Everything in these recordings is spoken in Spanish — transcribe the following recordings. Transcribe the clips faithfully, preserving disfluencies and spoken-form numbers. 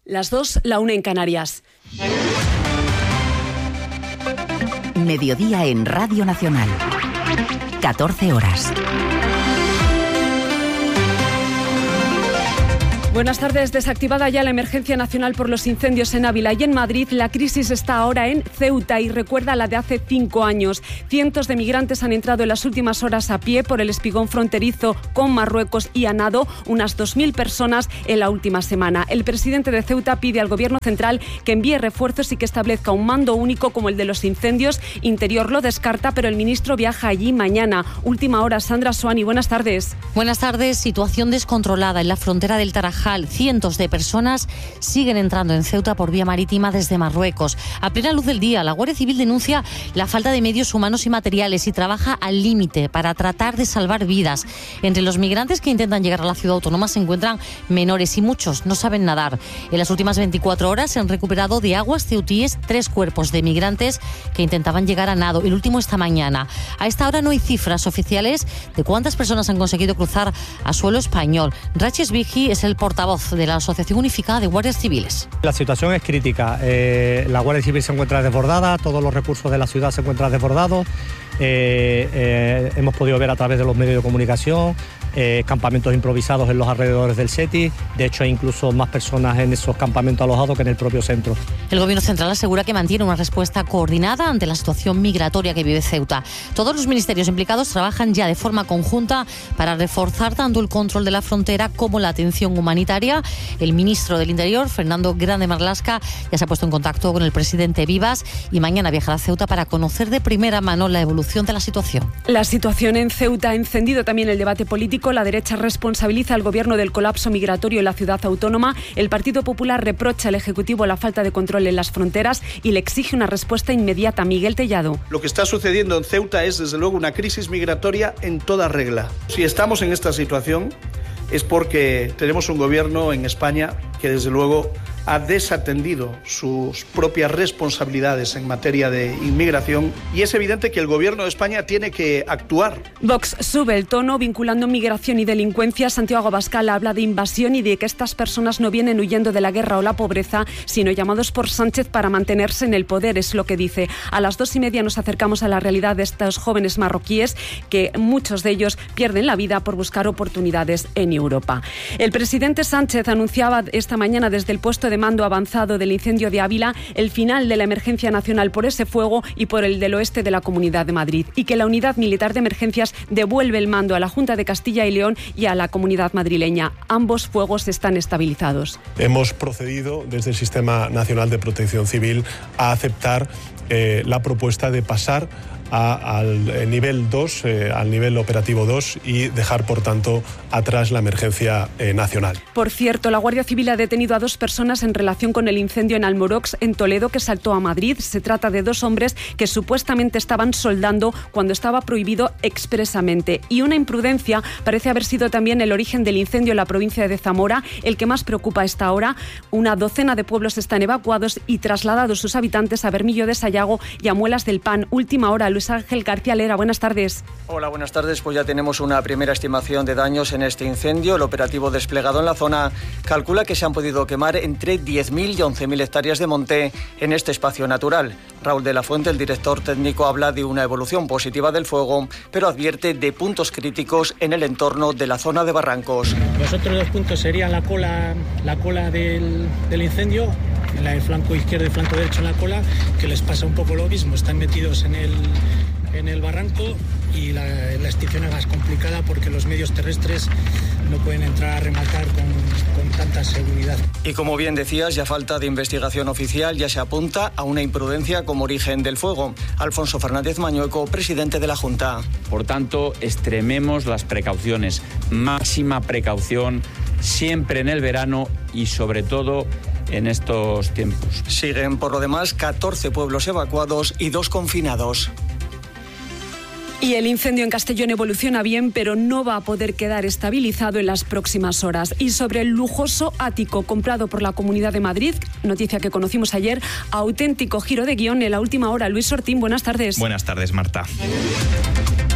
Las dos, la una en Canarias. Mediodía en Radio Nacional. catorce horas. Buenas tardes. Desactivada ya la emergencia nacional por los incendios en Ávila y en Madrid, la crisis está ahora en Ceuta y recuerda la de hace cinco años. Cientos de migrantes han entrado en las últimas horas a pie por el espigón fronterizo con Marruecos y a nado, unas dos mil personas en la última semana. El presidente de Ceuta pide al gobierno central que envíe refuerzos y que establezca un mando único como el de los incendios. Interior lo descarta, pero el ministro viaja allí mañana. Última hora, Sandra Soani, buenas tardes. Buenas tardes. Situación descontrolada en la frontera del Tarajal. Cientos de personas siguen entrando en Ceuta por vía marítima desde Marruecos. A plena luz del día, la Guardia Civil denuncia la falta de medios humanos y materiales y trabaja al límite para tratar de salvar vidas. Entre los migrantes que intentan llegar a la ciudad autónoma se encuentran menores y muchos no saben nadar. En las últimas veinticuatro horas se han recuperado de aguas ceutíes tres cuerpos de migrantes que intentaban llegar a nado, el último esta mañana. A esta hora no hay cifras oficiales de cuántas personas han conseguido cruzar a suelo español. Raches Vigi es el portavoz de la Asociación Unificada de Guardias Civiles. La situación es crítica. Eh, la Guardia Civil se encuentra desbordada, todos los recursos de la ciudad se encuentran desbordados. Eh, eh, hemos podido ver a través de los medios de comunicación eh, campamentos improvisados en los alrededores del SETI. De hecho, hay incluso más personas en esos campamentos alojados que en el propio centro. El Gobierno central asegura que mantiene una respuesta coordinada ante la situación migratoria que vive Ceuta. Todos los ministerios implicados trabajan ya de forma conjunta para reforzar tanto el control de la frontera como la atención humanitaria. El ministro del Interior, Fernando Grande Marlaska, ya se ha puesto en contacto con el presidente Vivas y mañana viajará a Ceuta para conocer de primera mano la evolución de la situación. La situación en Ceuta ha encendido también el debate político. La derecha responsabiliza al gobierno del colapso migratorio en la ciudad autónoma. El Partido Popular reprocha al Ejecutivo la falta de control en las fronteras y le exige una respuesta inmediata. Miguel Tellado. Lo que está sucediendo en Ceuta es, desde luego, una crisis migratoria en toda regla. Si estamos en esta situación es porque tenemos un gobierno en España que, desde luego, ha desatendido sus propias responsabilidades en materia de inmigración y es evidente que el Gobierno de España tiene que actuar. Vox sube el tono vinculando migración y delincuencia. Santiago Abascal habla de invasión y de que estas personas no vienen huyendo de la guerra o la pobreza, sino llamados por Sánchez para mantenerse en el poder, es lo que dice. A las dos y media nos acercamos a la realidad de estos jóvenes marroquíes, que muchos de ellos pierden la vida por buscar oportunidades en Europa. El presidente Sánchez anunciaba esta mañana desde el puesto de mando avanzado del incendio de Ávila el final de la emergencia nacional por ese fuego y por el del oeste de la Comunidad de Madrid, y que la Unidad Militar de Emergencias devuelve el mando a la Junta de Castilla y León y a la Comunidad madrileña. Ambos fuegos están estabilizados. Hemos procedido desde el Sistema Nacional de Protección Civil a aceptar eh, la propuesta de pasar A, al nivel dos, eh, al nivel operativo dos y dejar, por tanto, atrás la emergencia eh, nacional. Por cierto, la Guardia Civil ha detenido a dos personas en relación con el incendio en Almorox, en Toledo, que saltó a Madrid. Se trata de dos hombres que supuestamente estaban soldando cuando estaba prohibido expresamente. Y una imprudencia parece haber sido también el origen del incendio en la provincia de Zamora, el que más preocupa a esta hora. Una docena de pueblos están evacuados y trasladados sus habitantes a Bermillo de Sayago y a Muelas del Pan. Última hora, Luis Ángel García Lera, buenas tardes. Hola, buenas tardes. Pues ya tenemos una primera estimación de daños en este incendio. El operativo desplegado en la zona calcula que se han podido quemar entre diez mil y once mil hectáreas de monte en este espacio natural. Raúl de la Fuente, el director técnico, habla de una evolución positiva del fuego, pero advierte de puntos críticos en el entorno de la zona de Barrancos. Los otros dos puntos serían la cola, la cola del, del incendio, en el flanco izquierdo y el flanco derecho en la cola, que les pasa un poco lo mismo, están metidos en el, en el barranco y la, la extinción es más complicada porque los medios terrestres no pueden entrar a rematar con, con tanta seguridad. Y como bien decías, ya falta de investigación oficial, ya se apunta a una imprudencia como origen del fuego. Alfonso Fernández Mañueco, presidente de la Junta. Por tanto, extrememos las precauciones, máxima precaución, siempre en el verano y sobre todo en estos tiempos. Siguen, por lo demás, catorce pueblos evacuados y dos confinados. Y el incendio en Castellón evoluciona bien, pero no va a poder quedar estabilizado en las próximas horas. Y sobre el lujoso ático comprado por la Comunidad de Madrid, noticia que conocimos ayer, auténtico giro de guión en la última hora. Luis Ortín, buenas tardes. Buenas tardes, Marta.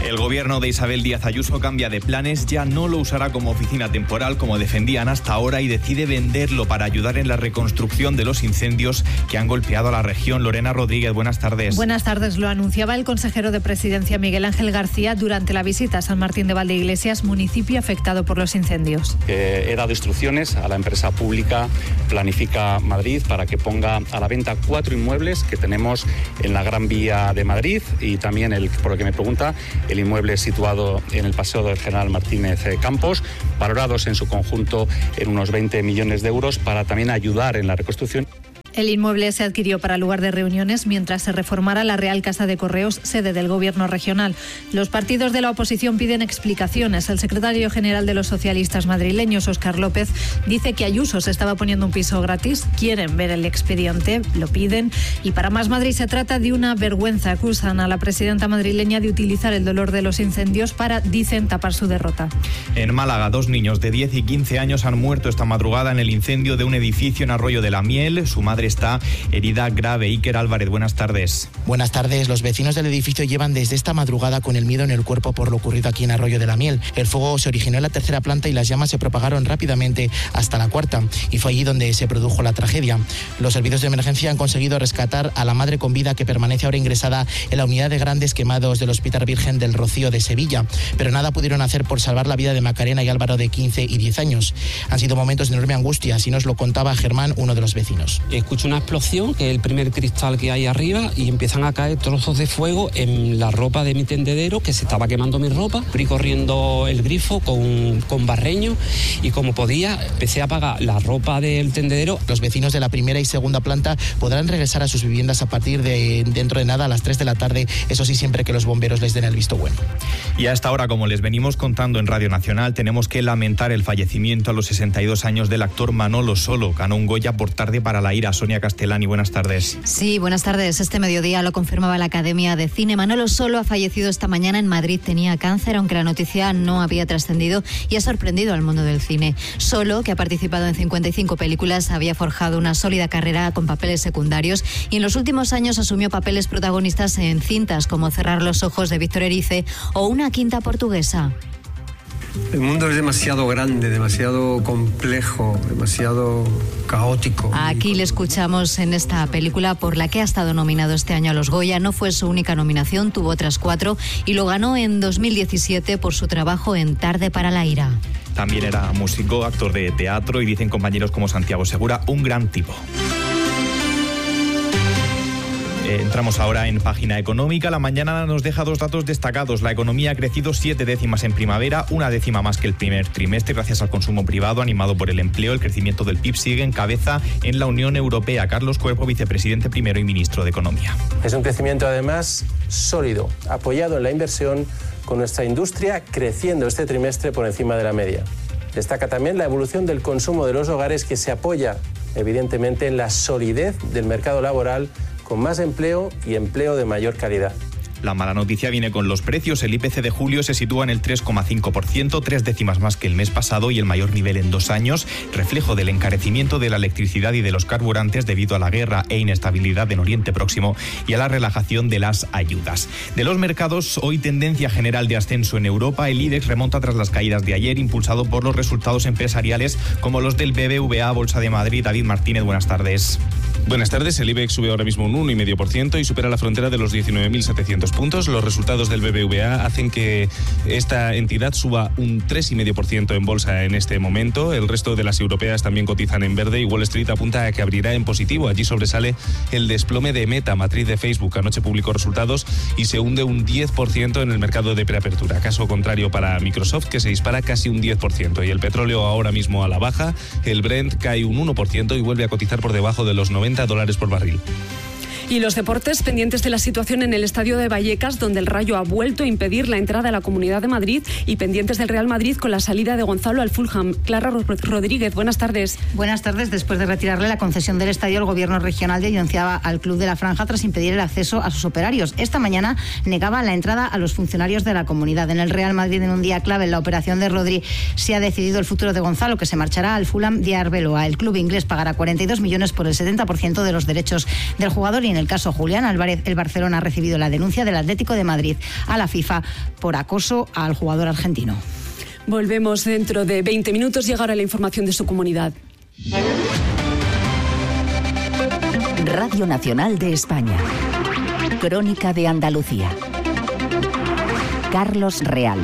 El gobierno de Isabel Díaz Ayuso cambia de planes, ya no lo usará como oficina temporal como defendían hasta ahora y decide venderlo para ayudar en la reconstrucción de los incendios que han golpeado a la región. Lorena Rodríguez, buenas tardes. Buenas tardes. Lo anunciaba el consejero de Presidencia Miguel Ángel García durante la visita a San Martín de Valdeiglesias, municipio afectado por los incendios. Eh, he dado instrucciones a la empresa pública Planifica Madrid para que ponga a la venta cuatro inmuebles que tenemos en la Gran Vía de Madrid y también, el, por lo que me pregunta, el inmueble situado en el Paseo del General Martínez Campos, valorados en su conjunto en unos veinte millones de euros para también ayudar en la reconstrucción. El inmueble se adquirió para lugar de reuniones mientras se reformara la Real Casa de Correos, sede del Gobierno regional. Los partidos de la oposición piden explicaciones. El secretario general de los socialistas madrileños, Óscar López, dice que Ayuso se estaba poniendo un piso gratis. Quieren ver el expediente, lo piden. Y para Más Madrid se trata de una vergüenza. Acusan a la presidenta madrileña de utilizar el dolor de los incendios para, dicen, tapar su derrota. En Málaga, dos niños de diez y quince años han muerto esta madrugada en el incendio de un edificio en Arroyo de la Miel. Su madre está herida grave. Iker Álvarez, buenas tardes. Buenas tardes. Los vecinos del edificio llevan desde esta madrugada con el miedo en el cuerpo por lo ocurrido aquí en Arroyo de la Miel. El fuego se originó en la tercera planta y las llamas se propagaron rápidamente hasta la cuarta, y fue allí donde se produjo la tragedia. Los servicios de emergencia han conseguido rescatar a la madre con vida, que permanece ahora ingresada en la unidad de grandes quemados del Hospital Virgen del Rocío de Sevilla, pero nada pudieron hacer por salvar la vida de Macarena y Álvaro, de quince y diez años. Han sido momentos de enorme angustia, así nos lo contaba Germán, uno de los vecinos. Escucho una explosión, que es el primer cristal que hay arriba, y empiezan a caer trozos de fuego en la ropa de mi tendedero, que se estaba quemando mi ropa. Fui corriendo el grifo con, con barreño y como podía empecé a apagar la ropa del tendedero. Los vecinos de la primera y segunda planta podrán regresar a sus viviendas a partir de dentro de nada, a las tres de la tarde, eso sí, siempre que los bomberos les den el visto bueno. Y a esta hora, como les venimos contando en Radio Nacional, tenemos que lamentar el fallecimiento a los sesenta y dos años del actor Manolo Solo. Ganó un Goya por Tarde para la ira. Sonia Castellani, buenas tardes. Sí, buenas tardes. Este mediodía lo confirmaba la Academia de Cine. Manolo Solo ha fallecido esta mañana en Madrid. Tenía cáncer, aunque la noticia no había trascendido y ha sorprendido al mundo del cine. Solo, que ha participado en cincuenta y cinco películas, había forjado una sólida carrera con papeles secundarios y en los últimos años asumió papeles protagonistas en cintas como Cerrar los ojos, de Víctor Erice, o Una quinta portuguesa. El mundo es demasiado grande, demasiado complejo, demasiado caótico. Aquí le escuchamos en esta película por la que ha estado nominado este año a los Goya. No fue su única nominación, tuvo otras cuatro y lo ganó en dos mil diecisiete por su trabajo en Tarde para la ira. También era músico, actor de teatro y dicen compañeros como Santiago Segura, un gran tipo. Entramos ahora en página económica. La mañana nos deja dos datos destacados. La economía ha crecido siete décimas en primavera, una décima más que el primer trimestre, gracias al consumo privado animado por el empleo. El crecimiento del P I B sigue en cabeza en la Unión Europea. Carlos Cuervo, vicepresidente primero y ministro de Economía. Es un crecimiento además sólido, apoyado en la inversión, con nuestra industria creciendo este trimestre por encima de la media. Destaca también la evolución del consumo de los hogares, que se apoya evidentemente en la solidez del mercado laboral, con más empleo y empleo de mayor calidad. La mala noticia viene con los precios. El I P C de julio se sitúa en el tres coma cinco por ciento, tres décimas más que el mes pasado y el mayor nivel en dos años, reflejo del encarecimiento de la electricidad y de los carburantes debido a la guerra e inestabilidad en Oriente Próximo y a la relajación de las ayudas. De los mercados, hoy tendencia general de ascenso en Europa. El IBEX remonta tras las caídas de ayer, impulsado por los resultados empresariales como los del B B V A, Bolsa de Madrid. David Martínez, buenas tardes. Buenas tardes. El IBEX sube ahora mismo un uno coma cinco por ciento y supera la frontera de los diecinueve mil setecientos puntos. Los resultados del B B V A hacen que esta entidad suba un tres coma cinco por ciento en bolsa en este momento. El resto de las europeas también cotizan en verde y Wall Street apunta a que abrirá en positivo. Allí sobresale el desplome de Meta, matriz de Facebook. Anoche publicó resultados y se hunde un diez por ciento en el mercado de preapertura. Caso contrario para Microsoft, que se dispara casi un diez por ciento. Y el petróleo ahora mismo a la baja. El Brent cae un uno por ciento y vuelve a cotizar por debajo de los noventa dólares por barril. Y los deportes, pendientes de la situación en el estadio de Vallecas, donde el Rayo ha vuelto a impedir la entrada a la Comunidad de Madrid, y pendientes del Real Madrid con la salida de Gonzalo al Fulham. Clara Rodríguez, buenas tardes. Buenas tardes. Después de retirarle la concesión del estadio, el gobierno regional denunciaba al Club de la Franja tras impedir el acceso a sus operarios. Esta mañana negaba la entrada a los funcionarios de la comunidad. En el Real Madrid, en un día clave en la operación de Rodri, se ha decidido el futuro de Gonzalo, que se marchará al Fulham de Arbeloa. El club inglés pagará cuarenta y dos millones por el setenta por ciento de los derechos del jugador y en el caso Julián Álvarez, el Barcelona ha recibido la denuncia del Atlético de Madrid a la FIFA por acoso al jugador argentino. Volvemos dentro de veinte minutos y ahora la información de su comunidad. Radio Nacional de España. Crónica de Andalucía. Carlos Real.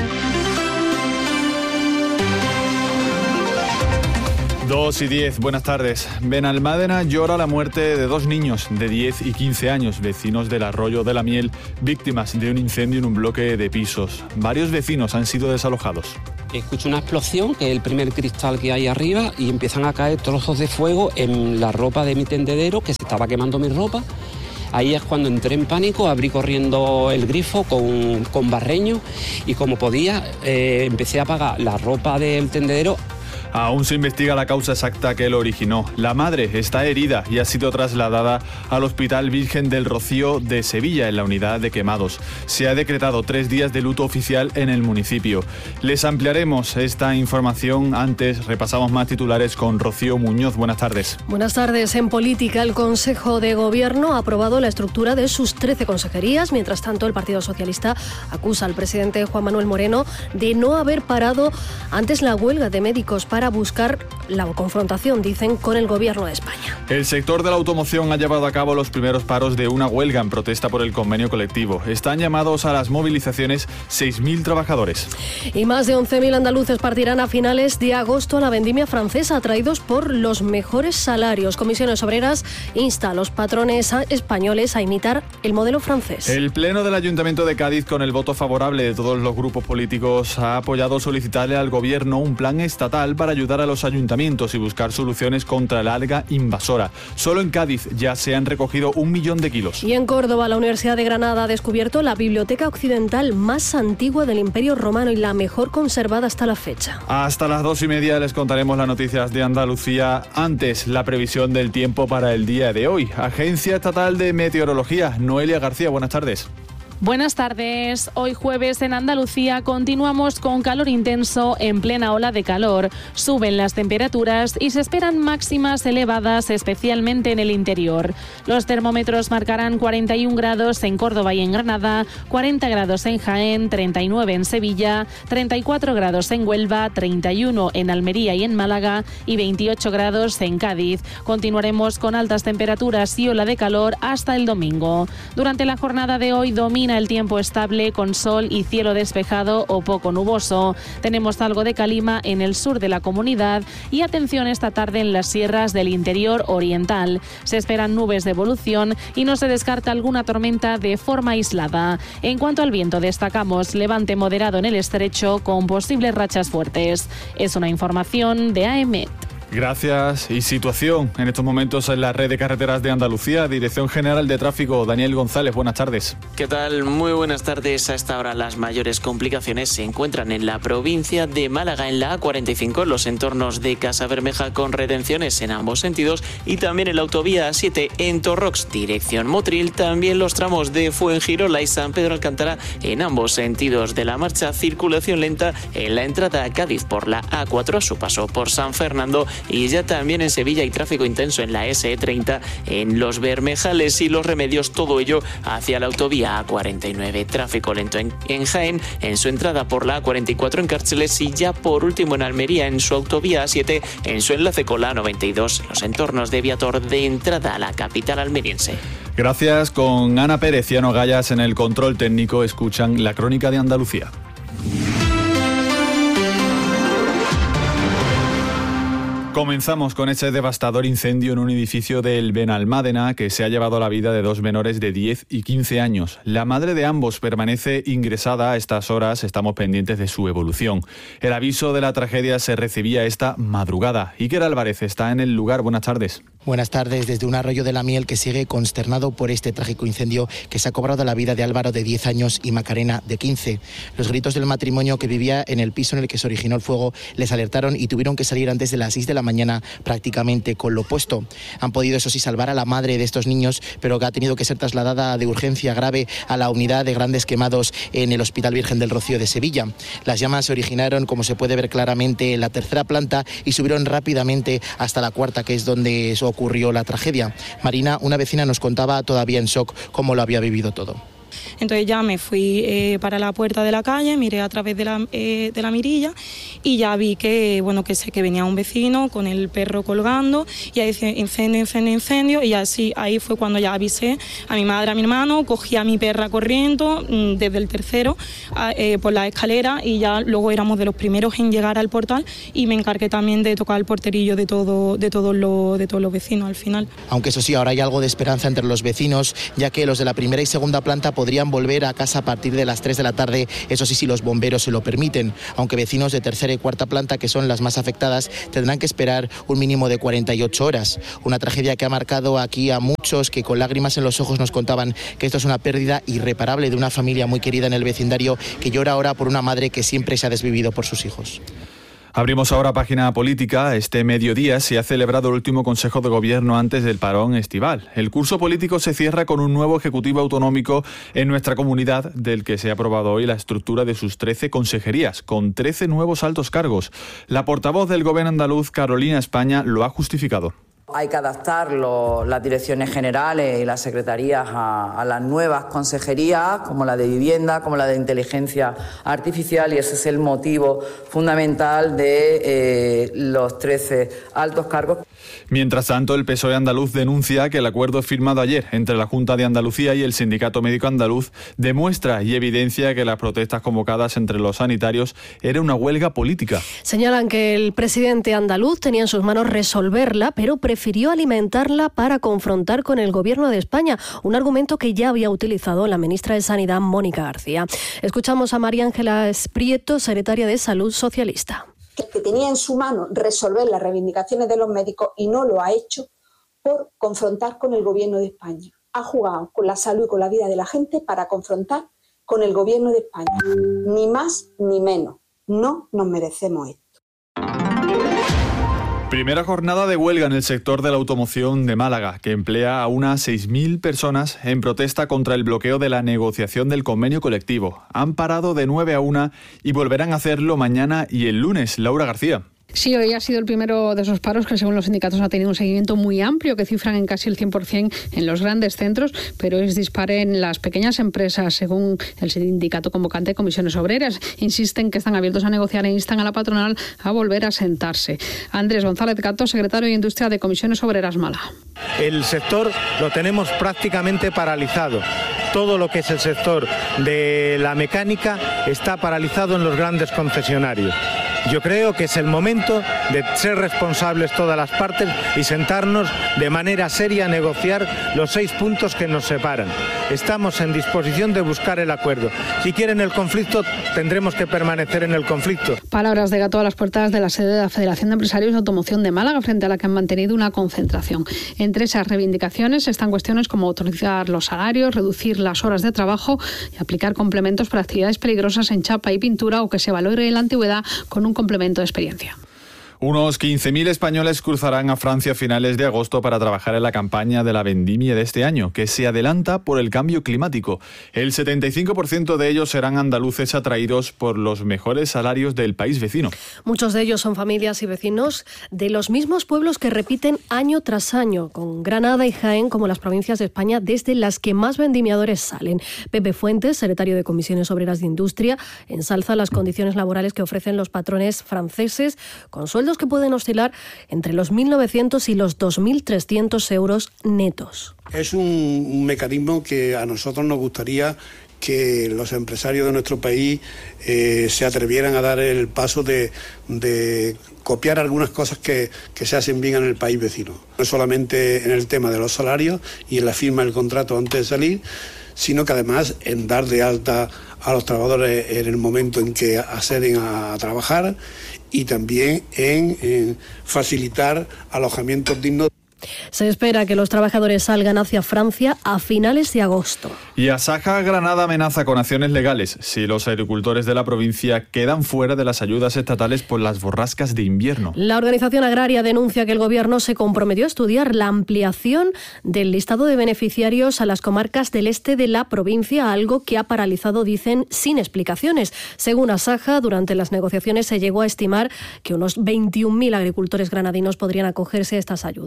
dos y diez, buenas tardes. Benalmádena llora la muerte de dos niños de diez y quince años, vecinos del Arroyo de la Miel, víctimas de un incendio en un bloque de pisos. Varios vecinos han sido desalojados. Escucho una explosión, que es el primer cristal que hay arriba, y empiezan a caer trozos de fuego en la ropa de mi tendedero, que se estaba quemando mi ropa. Ahí es cuando entré en pánico, abrí corriendo el grifo con, con barreño y como podía eh, empecé a apagar la ropa del tendedero. Aún se investiga la causa exacta que lo originó. La madre está herida y ha sido trasladada al Hospital Virgen del Rocío de Sevilla, en la unidad de quemados. Se ha decretado tres días de luto oficial en el municipio. Les ampliaremos esta información. Antes repasamos más titulares con Rocío Muñoz. Buenas tardes. Buenas tardes. En política, el Consejo de Gobierno ha aprobado la estructura de sus trece consejerías. Mientras tanto, el Partido Socialista acusa al presidente Juan Manuel Moreno de no haber parado antes la huelga de médicos para buscar la confrontación, dicen, con el Gobierno de España. El sector de la automoción ha llevado a cabo los primeros paros de una huelga en protesta por el convenio colectivo. Están llamados a las movilizaciones seis mil trabajadores. Y más de once mil andaluces partirán a finales de agosto a la vendimia francesa, atraídos por los mejores salarios. Comisiones Obreras insta a los patrones españoles a imitar el modelo francés. El Pleno del Ayuntamiento de Cádiz, con el voto favorable de todos los grupos políticos, ha apoyado solicitarle al Gobierno un plan estatal para ayudar a los ayuntamientos y buscar soluciones contra la alga invasora. Solo en Cádiz ya se han recogido un millón de kilos. Y en Córdoba, la Universidad de Granada ha descubierto la biblioteca occidental más antigua del Imperio Romano y la mejor conservada hasta la fecha. Hasta las dos y media les contaremos las noticias de Andalucía. Antes, la previsión del tiempo para el día de hoy. Agencia Estatal de Meteorología, Noelia García, buenas tardes. Buenas tardes. Hoy jueves en Andalucía continuamos con calor intenso en plena ola de calor. Suben las temperaturas y se esperan máximas elevadas, especialmente en el interior. Los termómetros marcarán cuarenta y un grados en Córdoba y en Granada, cuarenta grados en Jaén, treinta y nueve en Sevilla, treinta y cuatro grados en Huelva, treinta y uno en Almería y en Málaga y veintiocho grados en Cádiz. Continuaremos con altas temperaturas y ola de calor hasta el domingo. Durante la jornada de hoy domina el tiempo estable con sol y cielo despejado o poco nuboso. Tenemos algo de calima en el sur de la comunidad y atención esta tarde en las sierras del interior oriental. Se esperan nubes de evolución y no se descarta alguna tormenta de forma aislada. En cuanto al viento, destacamos levante moderado en el estrecho con posibles rachas fuertes. Es una información de A E M E T. Gracias. Y situación en estos momentos en la red de carreteras de Andalucía. Dirección General de Tráfico, Daniel González, buenas tardes. ¿Qué tal? Muy buenas tardes. A esta hora las mayores complicaciones se encuentran en la provincia de Málaga, en la A cuarenta y cinco, en los entornos de Casa Bermeja, con retenciones en ambos sentidos, y también en la autovía A siete en Torrox, dirección Motril, también los tramos de Fuengirola y San Pedro Alcántara en ambos sentidos de la marcha. Circulación lenta en la entrada a Cádiz por la A cuatro a su paso por San Fernando, y ya también en Sevilla hay tráfico intenso en la ese treinta, en los Bermejales y los Remedios, todo ello hacia la autovía A cuarenta y nueve. Tráfico lento en, en Jaén, en su entrada por la A cuarenta y cuatro en Cárceles, y ya por último en Almería, en su autovía A siete, en su enlace con la A noventa y dos, los entornos de Viator de entrada a la capital almeriense. Gracias. Con Ana Pérez y Ano Gallas en el control técnico, escuchan la Crónica de Andalucía. Comenzamos con ese devastador incendio en un edificio del Benalmádena que se ha llevado la vida de dos menores de diez y quince años. La madre de ambos permanece ingresada a estas horas. Estamos pendientes de su evolución. El aviso de la tragedia se recibía esta madrugada. Iker Álvarez está en el lugar. Buenas tardes. Buenas tardes. Desde un Arroyo de la Miel que sigue consternado por este trágico incendio que se ha cobrado la vida de Álvaro, de diez años, y Macarena, de quince. Los gritos del matrimonio que vivía en el piso en el que se originó el fuego les alertaron y tuvieron que salir antes de las seis de la mañana, prácticamente con lo puesto. Han podido, eso sí, salvar a la madre de estos niños, pero que ha tenido que ser trasladada de urgencia grave a la unidad de grandes quemados en el Hospital Virgen del Rocío de Sevilla. Las llamas se originaron, como se puede ver claramente, en la tercera planta y subieron rápidamente hasta la cuarta, que es donde ocurrió la tragedia. Marina, una vecina, nos contaba todavía en shock cómo lo había vivido todo. Entonces ya me fui eh, para la puerta de la calle, miré a través de la, eh, de la mirilla y ya vi que, bueno, que sé que venía un vecino con el perro colgando y ahí dice incendio, incendio, incendio y así ahí fue cuando ya avisé a mi madre, a mi hermano, cogí a mi perra corriendo mmm, desde el tercero a, eh, por la escalera y ya luego éramos de los primeros en llegar al portal y me encargué también de tocar el porterillo de, todo, de, todos los, de todos los vecinos al final. Aunque eso sí, ahora hay algo de esperanza entre los vecinos, ya que los de la primera y segunda planta podrían volver a casa a partir de las tres de la tarde, eso sí, si los bomberos se lo permiten, aunque vecinos de tercera y cuarta planta, que son las más afectadas, tendrán que esperar un mínimo de cuarenta y ocho horas. Una tragedia que ha marcado aquí a muchos que con lágrimas en los ojos nos contaban que esto es una pérdida irreparable de una familia muy querida en el vecindario que llora ahora por una madre que siempre se ha desvivido por sus hijos. Abrimos ahora página política. Este mediodía se ha celebrado el último Consejo de Gobierno antes del parón estival. El curso político se cierra con un nuevo Ejecutivo Autonómico en nuestra comunidad, del que se ha aprobado hoy la estructura de sus trece consejerías, con trece nuevos altos cargos. La portavoz del Gobierno andaluz, Carolina España, lo ha justificado. Hay que adaptar lo, las direcciones generales y las secretarías a, a las nuevas consejerías, como la de vivienda, como la de inteligencia artificial, y ese es el motivo fundamental de eh, los trece altos cargos. Mientras tanto, el P S O E andaluz denuncia que el acuerdo firmado ayer entre la Junta de Andalucía y el Sindicato Médico Andaluz demuestra y evidencia que las protestas convocadas entre los sanitarios era una huelga política. Señalan que el presidente andaluz tenía en sus manos resolverla, pero prefirió alimentarla para confrontar con el Gobierno de España, un argumento que ya había utilizado la ministra de Sanidad, Mónica García. Escuchamos a María Ángela Prieto, secretaria de Salud socialista. Que tenía en su mano resolver las reivindicaciones de los médicos y no lo ha hecho por confrontar con el Gobierno de España. Ha jugado con la salud y con la vida de la gente para confrontar con el Gobierno de España. Ni más ni menos. No nos merecemos esto. Primera jornada de huelga en el sector de la automoción de Málaga, que emplea a unas seis mil personas en protesta contra el bloqueo de la negociación del convenio colectivo. Han parado de nueve a una y volverán a hacerlo mañana y el lunes. Laura García. Sí, hoy ha sido el primero de esos paros que según los sindicatos ha tenido un seguimiento muy amplio, que cifran en casi el cien por ciento en los grandes centros, pero es dispar en las pequeñas empresas, según el sindicato convocante de Comisiones Obreras. Insisten que están abiertos a negociar e instan a la patronal a volver a sentarse. Andrés González Gato, secretario de Industria de Comisiones Obreras Málaga. El sector lo tenemos prácticamente paralizado. Todo lo que es el sector de la mecánica está paralizado en los grandes concesionarios. Yo creo que es el momento de ser responsables todas las partes y sentarnos de manera seria a negociar los seis puntos que nos separan. Estamos en disposición de buscar el acuerdo. Si quieren el conflicto, tendremos que permanecer en el conflicto. Palabras de Gato a las puertas de la sede de la Federación de Empresarios de Automoción de Málaga, frente a la que han mantenido una concentración. Entre esas reivindicaciones están cuestiones como autorizar los salarios, reducir las horas de trabajo y aplicar complementos para actividades peligrosas en chapa y pintura, o que se valore la antigüedad con un complemento de experiencia. Unos quince mil españoles cruzarán a Francia a finales de agosto para trabajar en la campaña de la vendimia de este año, que se adelanta por el cambio climático. El setenta y cinco por ciento de ellos serán andaluces atraídos por los mejores salarios del país vecino. Muchos de ellos son familias y vecinos de los mismos pueblos que repiten año tras año, con Granada y Jaén como las provincias de España desde las que más vendimiadores salen. Pepe Fuentes, secretario de Comisiones Obreras de Industria, ensalza las condiciones laborales que ofrecen los patrones franceses, con sueldos que pueden oscilar entre los mil novecientos y los dos mil trescientos euros netos. Es un, un mecanismo que a nosotros nos gustaría que los empresarios de nuestro país eh, se atrevieran a dar el paso de, de copiar algunas cosas que, que se hacen bien en el país vecino. No solamente en el tema de los salarios y en la firma del contrato antes de salir, sino que además en dar de alta a los trabajadores en el momento en que acceden a trabajar, y también en, en facilitar alojamientos dignos. Se espera que los trabajadores salgan hacia Francia a finales de agosto. Y Asaja Granada amenaza con acciones legales si los agricultores de la provincia quedan fuera de las ayudas estatales por las borrascas de invierno. La organización agraria denuncia que el Gobierno se comprometió a estudiar la ampliación del listado de beneficiarios a las comarcas del este de la provincia, algo que ha paralizado, dicen, sin explicaciones. Según Asaja, durante las negociaciones se llegó a estimar que unos veintiún mil agricultores granadinos podrían acogerse a estas ayudas.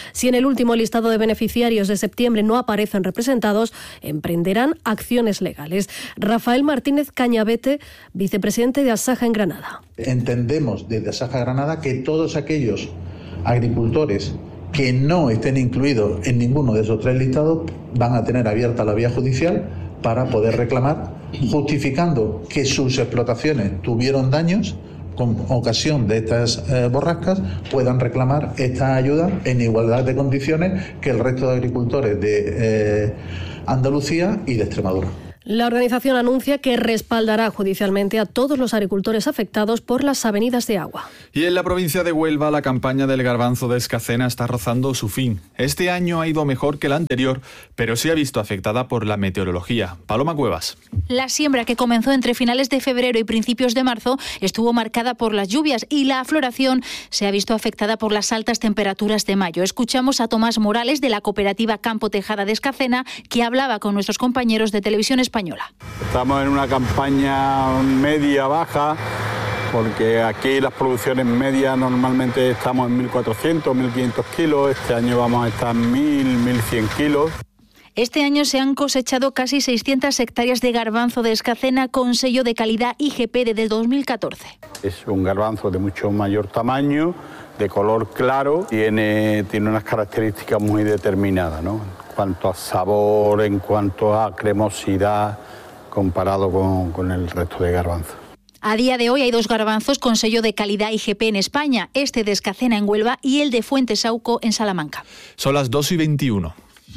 Si en el último listado de beneficiarios de septiembre no aparecen representados, emprenderán acciones legales. Rafael Martínez Cañabete, vicepresidente de Asaja en Granada. Entendemos desde Asaja Granada que todos aquellos agricultores que no estén incluidos en ninguno de esos tres listados van a tener abierta la vía judicial para poder reclamar, justificando que sus explotaciones tuvieron daños con ocasión de estas eh, borrascas, puedan reclamar esta ayuda en igualdad de condiciones que el resto de agricultores de eh, Andalucía y de Extremadura. La organización anuncia que respaldará judicialmente a todos los agricultores afectados por las avenidas de agua. Y en la provincia de Huelva, la campaña del garbanzo de Escacena está rozando su fin. Este año ha ido mejor que el anterior, pero se ha visto afectada por la meteorología. Paloma Cuevas. La siembra, que comenzó entre finales de febrero y principios de marzo, estuvo marcada por las lluvias y la floración se ha visto afectada por las altas temperaturas de mayo. Escuchamos a Tomás Morales, de la cooperativa Campo Tejada de Escacena, que hablaba con nuestros compañeros de Televisión Española. Estamos en una campaña media-baja, porque aquí las producciones medias normalmente estamos en mil cuatrocientos, mil quinientos kilos, este año vamos a estar en mil, mil cien kilos. Este año se han cosechado casi seiscientas hectáreas de garbanzo de Escacena con sello de calidad I G P desde dos mil catorce. Es un garbanzo de mucho mayor tamaño, de color claro, tiene, tiene unas características muy determinadas, ¿no? En cuanto a sabor, en cuanto a cremosidad, comparado con, con el resto de garbanzos. A día de hoy hay dos garbanzos con sello de calidad I G P en España, este de Escacena en Huelva y el de Fuentesauco en Salamanca. Son las dos y veintiuno.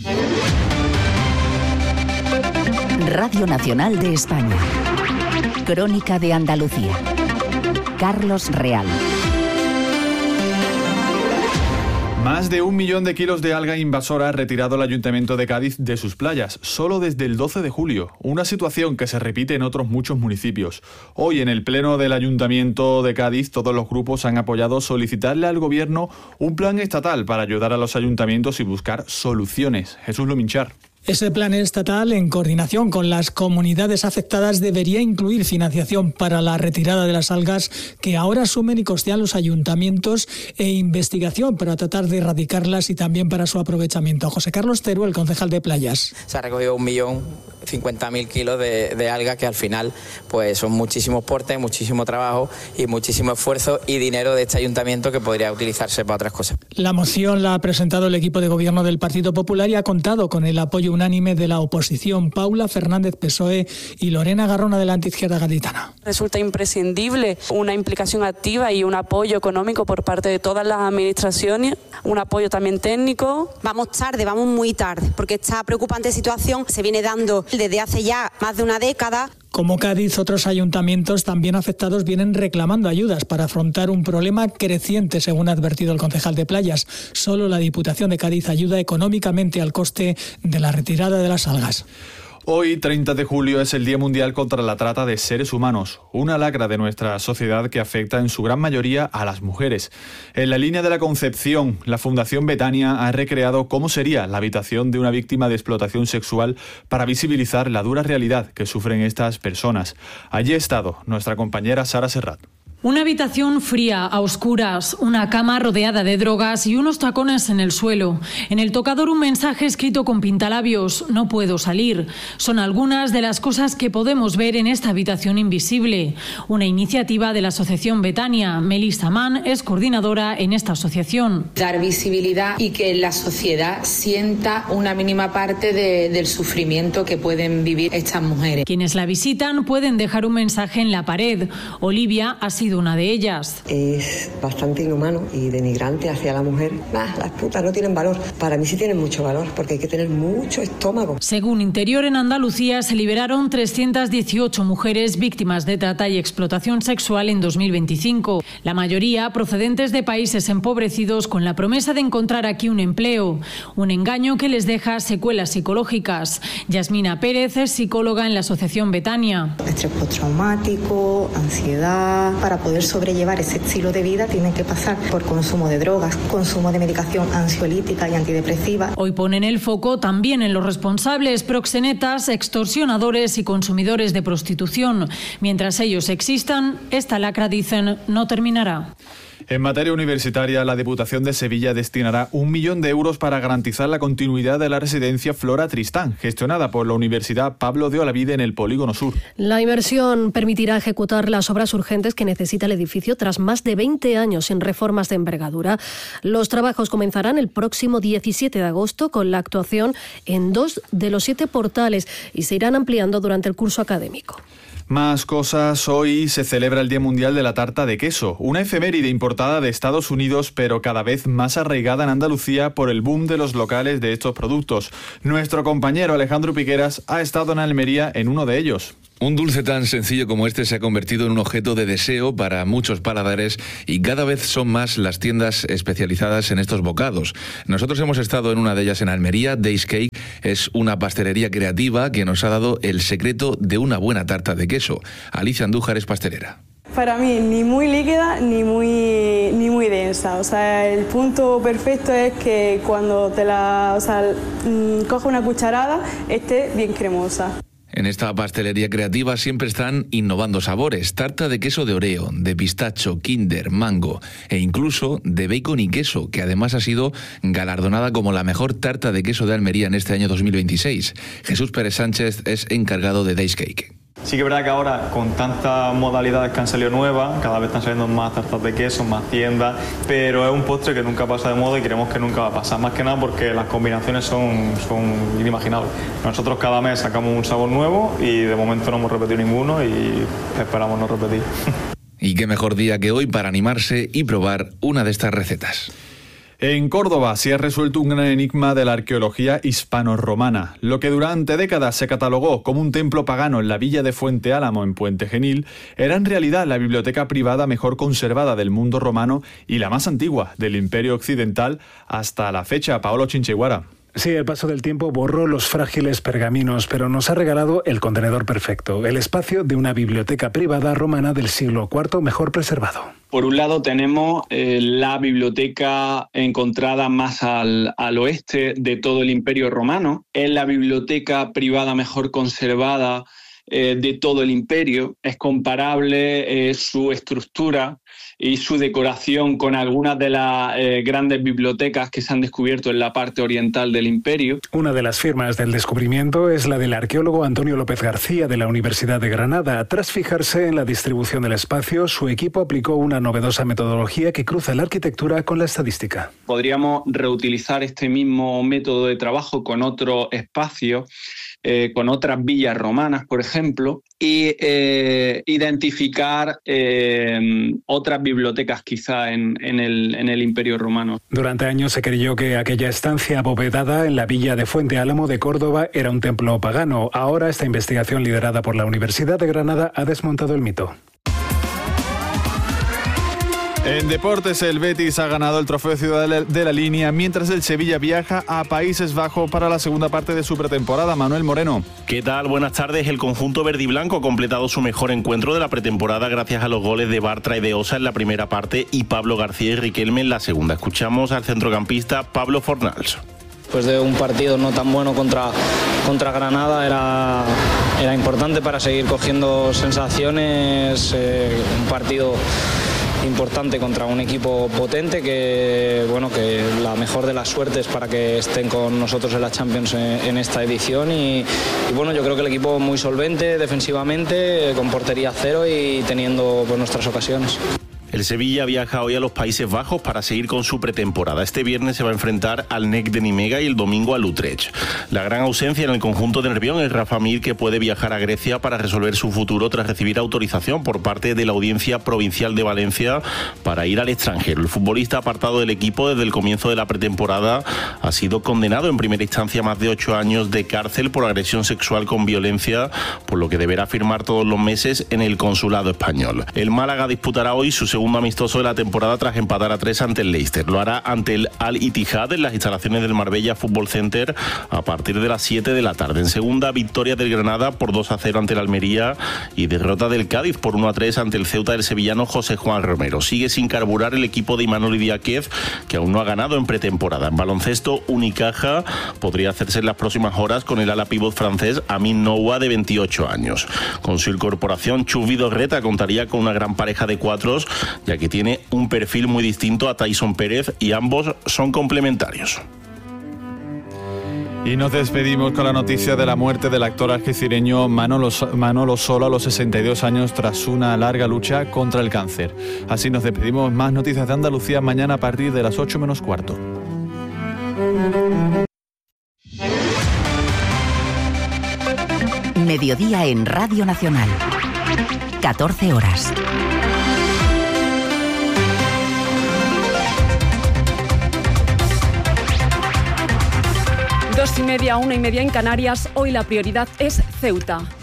Radio Nacional de España. Crónica de Andalucía. Carlos Real. Más de un millón de kilos de alga invasora ha retirado el Ayuntamiento de Cádiz de sus playas, solo desde el doce de julio, una situación que se repite en otros muchos municipios. Hoy, en el Pleno del Ayuntamiento de Cádiz, todos los grupos han apoyado solicitarle al Gobierno un plan estatal para ayudar a los ayuntamientos y buscar soluciones. Jesús Luminchar. Ese plan estatal, en coordinación con las comunidades afectadas, debería incluir financiación para la retirada de las algas que ahora asumen y costean los ayuntamientos e investigación para tratar de erradicarlas y también para su aprovechamiento. José Carlos Teruel, concejal de Playas. Se ha recogido un millón cincuenta mil kilos de, de algas que al final pues son muchísimos portes, muchísimo trabajo y muchísimo esfuerzo y dinero de este ayuntamiento que podría utilizarse para otras cosas. La moción la ha presentado el equipo de gobierno del Partido Popular y ha contado con el apoyo unánime de la oposición, Paula Fernández P S O E y Lorena Garrona de la Antiizquierda Gaditana. Resulta imprescindible una implicación activa y un apoyo económico por parte de todas las administraciones, un apoyo también técnico. Vamos tarde, vamos muy tarde, porque esta preocupante situación se viene dando desde hace ya más de una década. Como Cádiz, otros ayuntamientos también afectados vienen reclamando ayudas para afrontar un problema creciente, según ha advertido el concejal de Playas. Solo la Diputación de Cádiz ayuda económicamente al coste de la retirada de las algas. Hoy, treinta de julio, es el Día Mundial contra la Trata de Seres Humanos, una lacra de nuestra sociedad que afecta en su gran mayoría a las mujeres. En la línea de la Concepción, la Fundación Betania ha recreado cómo sería la habitación de una víctima de explotación sexual para visibilizar la dura realidad que sufren estas personas. Allí ha estado nuestra compañera Sara Serrat. Una habitación fría, a oscuras, una cama rodeada de drogas y unos tacones en el suelo. En el tocador un mensaje escrito con pintalabios: no puedo salir. Son algunas de las cosas que podemos ver en esta habitación invisible. Una iniciativa de la Asociación Betania. Melissa Mann es coordinadora en esta asociación. Dar visibilidad y que la sociedad sienta una mínima parte de, del sufrimiento que pueden vivir estas mujeres. Quienes la visitan pueden dejar un mensaje en la pared. Olivia ha sido una de ellas. Es bastante inhumano y denigrante hacia la mujer. Nah, las putas no tienen valor. Para mí sí tienen mucho valor, porque hay que tener mucho estómago. Según Interior, en Andalucía se liberaron trescientas dieciocho mujeres víctimas de trata y explotación sexual en dos mil veinticinco. La mayoría procedentes de países empobrecidos, con la promesa de encontrar aquí un empleo. Un engaño que les deja secuelas psicológicas. Yasmina Pérez es psicóloga en la Asociación Betania. Estrés postraumático, ansiedad. Para poder sobrellevar ese estilo de vida tienen que pasar por consumo de drogas, consumo de medicación ansiolítica y antidepresiva. Hoy ponen el foco también en los responsables, proxenetas, extorsionadores y consumidores de prostitución. Mientras ellos existan, esta lacra, dicen, no terminará. En materia universitaria, la Diputación de Sevilla destinará un millón de euros para garantizar la continuidad de la residencia Flora Tristán, gestionada por la Universidad Pablo de Olavide en el Polígono Sur. La inversión permitirá ejecutar las obras urgentes que necesita el edificio tras más de veinte años sin reformas de envergadura. Los trabajos comenzarán el próximo diecisiete de agosto con la actuación en dos de los siete portales y se irán ampliando durante el curso académico. Más cosas. Hoy se celebra el Día Mundial de la Tarta de Queso, una efeméride importada de Estados Unidos, pero cada vez más arraigada en Andalucía por el boom de los locales de estos productos. Nuestro compañero Alejandro Piqueras ha estado en Almería en uno de ellos. Un dulce tan sencillo como este se ha convertido en un objeto de deseo para muchos paladares y cada vez son más las tiendas especializadas en estos bocados. Nosotros hemos estado en una de ellas en Almería. Days Cake es una pastelería creativa que nos ha dado el secreto de una buena tarta de queso. Alicia Andújar es pastelera. Para mí ni muy líquida ni muy ni muy densa, o sea, el punto perfecto es que cuando te la, o sea, coge una cucharada esté bien cremosa. En esta pastelería creativa siempre están innovando sabores, tarta de queso de Oreo, de pistacho, Kinder, mango e incluso de bacon y queso, que además ha sido galardonada como la mejor tarta de queso de Almería en este año dos mil veintiséis. Jesús Pérez Sánchez es encargado de Days Cake. Sí que es verdad que ahora, con tantas modalidades que han salido nuevas, cada vez están saliendo más tartas de queso, más tiendas, pero es un postre que nunca pasa de moda y creemos que nunca va a pasar, más que nada porque las combinaciones son, son inimaginables. Nosotros cada mes sacamos un sabor nuevo y de momento no hemos repetido ninguno y esperamos no repetir. Y qué mejor día que hoy para animarse y probar una de estas recetas. En Córdoba se ha resuelto un gran enigma de la arqueología hispano-romana. Lo que durante décadas se catalogó como un templo pagano en la villa de Fuente Álamo, en Puente Genil, era en realidad la biblioteca privada mejor conservada del mundo romano y la más antigua del Imperio Occidental hasta la fecha. Paolo Chinchiguara. Sí, el paso del tiempo borró los frágiles pergaminos, pero nos ha regalado el contenedor perfecto, el espacio de una biblioteca privada romana del siglo cuarto mejor preservado. Por un lado tenemos eh, la biblioteca encontrada más al, al oeste de todo el Imperio Romano. Es la biblioteca privada mejor conservada eh, de todo el imperio. Es comparable eh, su estructura y su decoración con algunas de las eh, grandes bibliotecas que se han descubierto en la parte oriental del imperio. Una de las firmas del descubrimiento es la del arqueólogo Antonio López García de la Universidad de Granada. Tras fijarse en la distribución del espacio, su equipo aplicó una novedosa metodología que cruza la arquitectura con la estadística. Podríamos reutilizar este mismo método de trabajo con otros espacios, Eh, con otras villas romanas, por ejemplo, y eh, identificar eh, otras bibliotecas quizá en, en, el, en el Imperio Romano. Durante años se creyó que aquella estancia abovedada en la villa de Fuente Álamo de Córdoba era un templo pagano. Ahora esta investigación liderada por la Universidad de Granada ha desmontado el mito. En deportes, el Betis ha ganado el trofeo Ciudad de la Línea, mientras el Sevilla viaja a Países Bajos para la segunda parte de su pretemporada. Manuel Moreno. ¿Qué tal? Buenas tardes. El conjunto verde y blanco ha completado su mejor encuentro de la pretemporada gracias a los goles de Bartra y de Osa en la primera parte y Pablo García y Riquelme en la segunda. Escuchamos al centrocampista Pablo Fornals. Después de un partido no tan bueno contra, contra Granada, era, era importante para seguir cogiendo sensaciones, eh, un partido importante contra un equipo potente que, bueno, que la mejor de las suertes para que estén con nosotros en la Champions en, en esta edición y, y bueno, yo creo que el equipo muy solvente defensivamente, con portería cero y teniendo pues, nuestras ocasiones. El Sevilla viaja hoy a los Países Bajos para seguir con su pretemporada. Este viernes se va a enfrentar al N E C de Nimega y el domingo al Utrecht. La gran ausencia en el conjunto de Nervión es Rafa Mir, que puede viajar a Grecia para resolver su futuro tras recibir autorización por parte de la Audiencia Provincial de Valencia para ir al extranjero. El futbolista apartado del equipo desde el comienzo de la pretemporada ha sido condenado en primera instancia a más de ocho años de cárcel por agresión sexual con violencia, por lo que deberá firmar todos los meses en el consulado español. El Málaga disputará hoy su segundo amistoso de la temporada tras empatar a tres ante el Leicester. Lo hará ante el Al-Ittihad en las instalaciones del Marbella Fútbol Center a partir de las siete de la tarde. En segunda, victoria del Granada por dos a cero ante el Almería y derrota del Cádiz por uno a tres ante el Ceuta del sevillano José Juan Romero. Sigue sin carburar el equipo de Imanol Idiáquez, que aún no ha ganado en pretemporada. En baloncesto, Unicaja podría hacerse en las próximas horas con el ala pívot francés Amin Noua, de veintiocho años. Con su incorporación, Chus Vidorreta contaría con una gran pareja de cuatros, ya que tiene un perfil muy distinto a Tyson Pérez y ambos son complementarios. Y nos despedimos con la noticia de la muerte del actor algecireño Manolo, Manolo Solo a los sesenta y dos años tras una larga lucha contra el cáncer. Así nos despedimos. Más noticias de Andalucía mañana a partir de las ocho menos cuarto. Mediodía en Radio Nacional. catorce horas. Dos y media, una y media en Canarias. Hoy la prioridad es Ceuta.